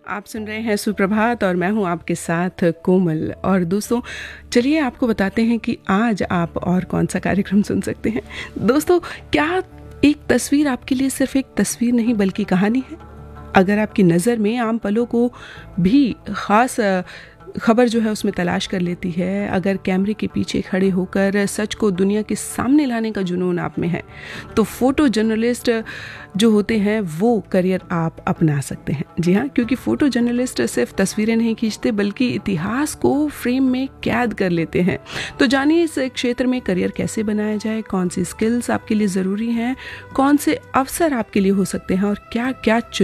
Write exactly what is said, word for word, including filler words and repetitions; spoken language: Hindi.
आप सुन रहे हैं सुप्रभात और मैं हूं आपके साथ कोमल। और दोस्तों चलिए आपको बताते हैं कि आज आप और कौन सा कार्यक्रम सुन सकते हैं। दोस्तों क्या एक तस्वीर आपके लिए सिर्फ एक तस्वीर नहीं बल्कि कहानी है। अगर आपकी नज़र में आम पलों को भी ख़ास खबर जो है उसमें तलाश कर लेती है, अगर कैमरे के पीछे खड़े होकर सच को दुनिया के सामने लाने का जुनून आप में है, तो फोटो जर्नलिस्ट जो होते हैं वो करियर आप अपना सकते हैं। जी हाँ, क्योंकि फोटो जर्नलिस्ट सिर्फ तस्वीरें नहीं खींचते बल्कि इतिहास को फ्रेम में कैद कर लेते हैं। तो जानिए इस क्षेत्र में करियर कैसे बनाया जाए, कौन सी स्किल्स आपके लिए ज़रूरी हैं, कौन से अवसर आपके लिए हो सकते हैं और क्या क्या